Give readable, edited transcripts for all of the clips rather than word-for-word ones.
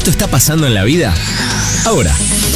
esto está pasando en la vida? Ahora.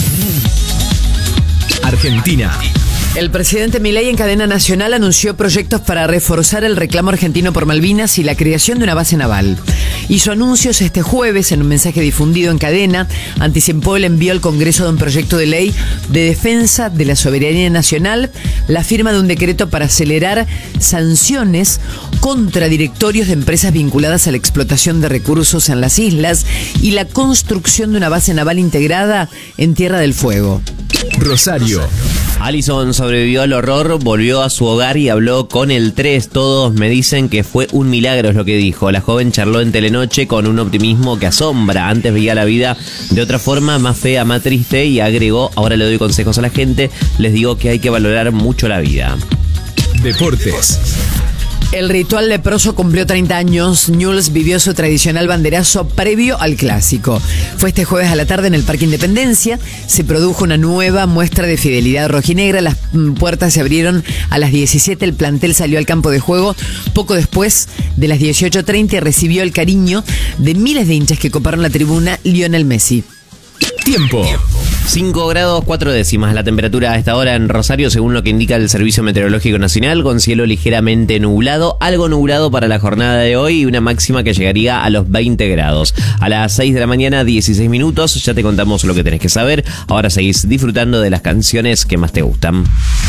Argentina. El presidente Milei en cadena nacional anunció proyectos para reforzar el reclamo argentino por Malvinas y la creación de una base naval. Hizo anuncios este jueves en un mensaje difundido en cadena. Anticipó el envío al Congreso de un proyecto de ley de defensa de la soberanía nacional, la firma de un decreto para acelerar sanciones contra directorios de empresas vinculadas a la explotación de recursos en las islas y la construcción de una base naval integrada en Tierra del Fuego. Rosario. Alison sobrevivió al horror, volvió a su hogar y habló con el 3. Todos me dicen que fue un milagro, es lo que dijo. La joven charló en Telenoche con un optimismo que asombra. Antes veía la vida de otra forma, más fea, más triste, y agregó: ahora le doy consejos a la gente, les digo que hay que valorar mucho la vida. Deportes. El ritual leproso cumplió 30 años. Newell's vivió su tradicional banderazo previo al clásico. Fue este jueves a la tarde en el Parque Independencia. Se produjo una nueva muestra de fidelidad rojinegra. Las puertas se abrieron a las 17. El plantel salió al campo de juego poco después de las 18:30 y recibió el cariño de miles de hinchas que coparon la tribuna Lionel Messi. Tiempo. 5 grados 4 décimas la temperatura a esta hora en Rosario, según lo que indica el Servicio Meteorológico Nacional, con cielo ligeramente nublado, algo nublado para la jornada de hoy y una máxima que llegaría a los 20 grados. A las 6 de la mañana, 16 minutos, ya te contamos lo que tenés que saber. Ahora seguís disfrutando de las canciones que más te gustan.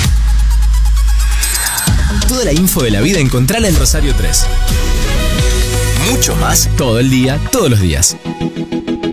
Toda la info de la vida encontrala en Rosario 3. Mucho más todo el día, todos los días.